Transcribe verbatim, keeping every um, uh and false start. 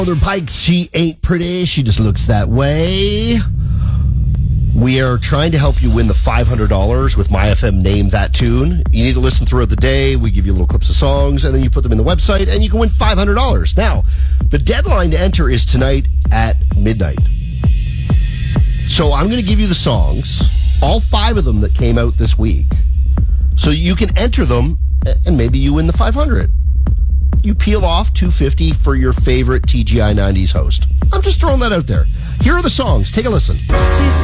Northern Pikes, she ain't pretty. She just looks that way. We are trying to help you win the five hundred dollars with MyFM Name That Tune. You need to listen throughout the day. We give you little clips of songs, and then you put them in the website, and you can win five hundred dollars. Now, the deadline to enter is tonight at midnight. So I'm going to give you the songs, all five of them that came out this week, so you can enter them, and maybe you win the five hundred dollars. You peel off two hundred fifty dollars for your favorite T G I nineties host. I'm just throwing that out there. Here are the songs. Take a listen.